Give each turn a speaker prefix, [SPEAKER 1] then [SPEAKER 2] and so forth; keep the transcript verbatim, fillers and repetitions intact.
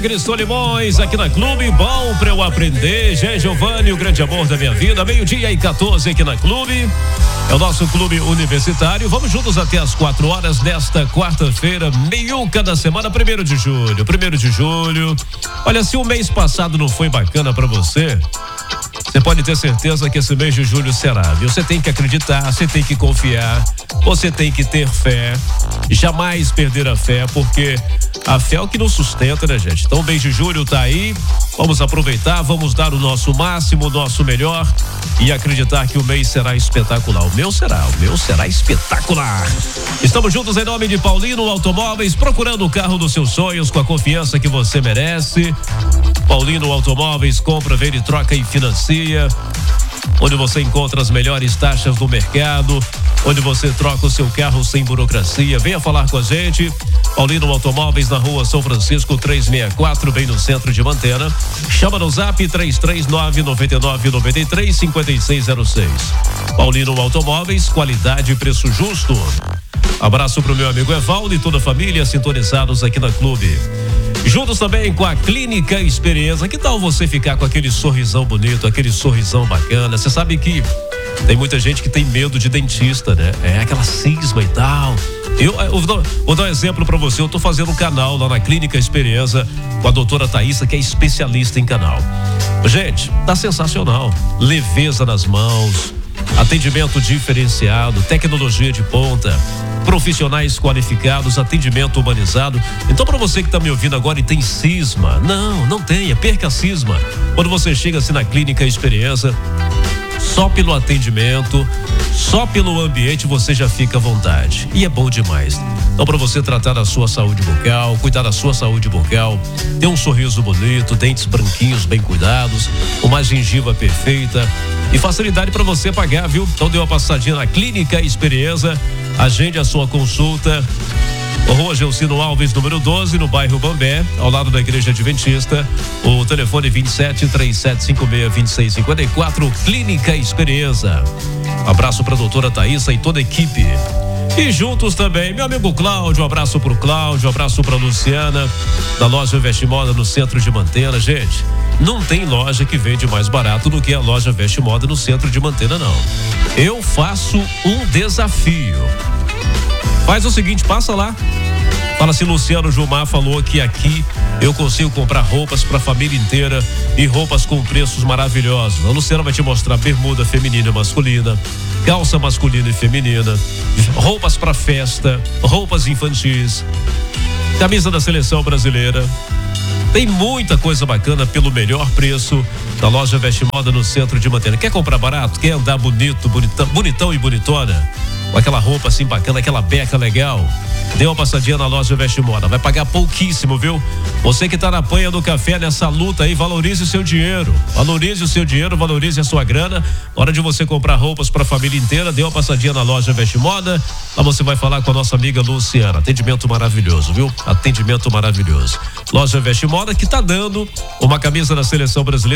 [SPEAKER 1] Cristou Limões, aqui na Clube, bom pra eu aprender. Jean Giovanni, o grande amor da minha vida, meio-dia e quatorze aqui na Clube. É o nosso clube universitário. Vamos juntos até as quatro horas desta quarta-feira, meiuca da semana, primeiro de julho. Primeiro de julho. Olha, se o mês passado não foi bacana pra você, você pode ter certeza que esse mês de julho será, viu? Você tem que acreditar, você tem que confiar, você tem que ter fé, jamais perder a fé, porque a fé é o que nos sustenta, né, gente? Então o mês de julho tá aí, vamos aproveitar, vamos dar o nosso máximo, o nosso melhor e acreditar que o mês será espetacular. O meu será, o meu será espetacular. Estamos juntos em nome de Paulino Automóveis, procurando o carro dos seus sonhos com a confiança que você merece. Paulino Automóveis, compra, vende, troca e financia, onde você encontra as melhores taxas do mercado, onde você troca o seu carro sem burocracia. Venha falar com a gente. Paulino Automóveis, na rua São Francisco trezentos e sessenta e quatro, bem no centro de Mantena. Chama no zap três três nove, nove nove nove três, cinco seis zero seis. Paulino Automóveis, qualidade e preço justo. Abraço pro meu amigo Evaldo e toda a família sintonizados aqui na Clube. Juntos também com a Clínica Experiência. Que tal você ficar com aquele sorrisão bonito, aquele sorrisão bacana? Você sabe que tem muita gente que tem medo de dentista, né? É aquela cisma e tal. Eu, eu vou, vou dar um exemplo pra você. Eu tô fazendo um canal lá na Clínica Experiência com a doutora Thaísa, que é especialista em canal. Gente, tá sensacional. Leveza nas mãos, atendimento diferenciado, tecnologia de ponta, profissionais qualificados, atendimento humanizado. Então, para você que está me ouvindo agora e tem cisma, não, não tenha, perca a cisma. Quando você chega assim na Clínica Experiência, só pelo atendimento, só pelo ambiente você já fica à vontade. E é bom demais. Então, para você tratar da sua saúde bucal, cuidar da sua saúde bucal, ter um sorriso bonito, dentes branquinhos bem cuidados, uma gengiva perfeita e facilidade para você pagar, viu? Então, dê uma passadinha na Clínica Experiência, agende a sua consulta. Rua Gelcino Alves, número doze, no bairro Bambé, ao lado da Igreja Adventista. O telefone vinte e sete, três sete cinco seis, vinte e seis cinquenta e quatro, Clínica Experiência. Abraço para a doutora Thaísa e toda a equipe. E juntos também, meu amigo Cláudio, um abraço pro Cláudio, um abraço pra Luciana, da loja Veste Moda no centro de Mantena. Gente, não tem loja que vende mais barato do que a loja Veste Moda no centro de Mantena, não. Eu faço um desafio. Faz o seguinte, passa lá. Fala assim, Luciano Gilmar falou que aqui eu consigo comprar roupas para a família inteira e roupas com preços maravilhosos. A Luciana vai te mostrar bermuda feminina e masculina, calça masculina e feminina, roupas para festa, roupas infantis, camisa da seleção brasileira. Tem muita coisa bacana pelo melhor preço da loja Veste Moda no centro de Mantena. Quer comprar barato? Quer andar bonito, bonitão, bonitão e bonitona? Com aquela roupa assim bacana, aquela beca legal? Dê uma passadinha na loja Veste Moda. Vai pagar pouquíssimo, viu? Você que tá na panha do café, nessa luta aí, valorize o seu dinheiro. Valorize o seu dinheiro, valorize a sua grana. Na hora de você comprar roupas para a família inteira, dê uma passadinha na loja Veste Moda. Lá você vai falar com a nossa amiga Luciana. Atendimento maravilhoso, viu? Atendimento maravilhoso. Loja Veste Moda, que tá dando uma camisa da seleção brasileira